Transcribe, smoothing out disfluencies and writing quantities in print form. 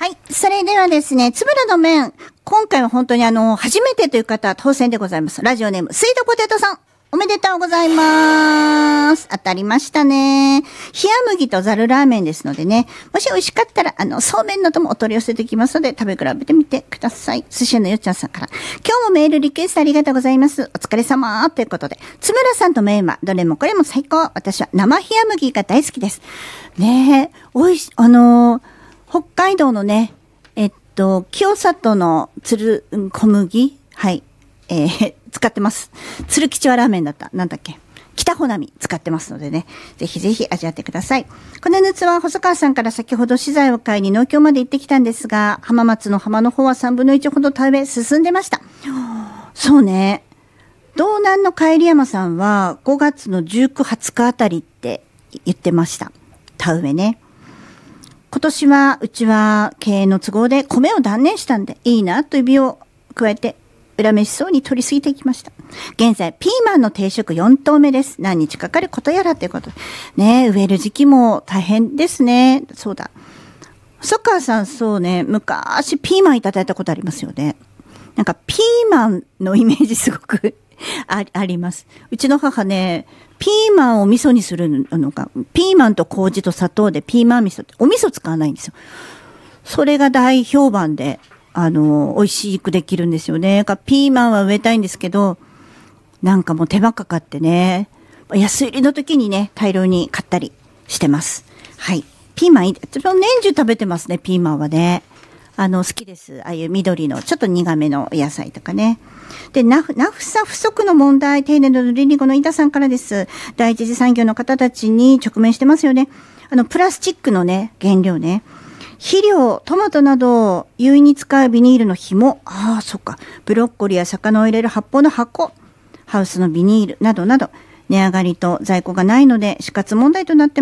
。それではですね、つぶらの麺。今回は本当に初めてという方、当選でございます。ラジオネーム、スイートポテトさん。おめでとうございます。当たりましたね。冷麦とざるラーメンですのでね。もし美味しかったら、そうめんなどもお取り寄せできますので、食べ比べてみてください。寿司屋のよっちゃんさんから。今日もメールリクエストありがとうございます。お疲れ様ということで。つむらさんと麺は、どれもこれも最高。私は生冷麦が大好きです。ねえ、美味しい、北海道のね、清里の小麦、はい、使ってます。鶴吉はラーメンだった。なんだっけ。北穂波使ってますのでね。ぜひぜひ味わってください。この夏は細川さんから先ほど資材を買いに農協まで行ってきたんですが、浜松の浜の方は3分の1ほど田植え進んでました。そうね。道南の帰山さんは5月の19、20日あたりって言ってました。田植えね。今年はうちは経営の都合で米を断念したんでいいなと指を加えて裏飯そうに取り過ぎていきました。現在ピーマンの定食4投目です。何日かかることやらということでね、植える時期も大変ですね。そうだ、細川さん、そうね、昔ピーマンいただいたことありますよね。なんかピーマンのイメージすごくあります。うちの母ね、ピーマンを味噌にするのが、ピーマンと麹と砂糖でピーマン味噌って、お味噌使わないんですよ。それが大評判で、美味しくできるんですよね。ピーマンは植えたいんですけど、なんかもう手間かかってね、安売りの時にね、大量に買ったりしてます。はい。ピーマン年中食べてますね、ピーマンはね。好きです。ああいう緑の、ちょっと苦めの野菜とかね。で、ナフサ不足の問題、丁寧のリリゴの井田さんからです。第一次産業の方たちに直面してますよね。プラスチックのね、原料ね。肥料、トマトなど、有意に使うビニールの紐、そっか。ブロッコリーや魚を入れる発泡の箱、ハウスのビニールなどなど、値上がりと在庫がないので死活問題となって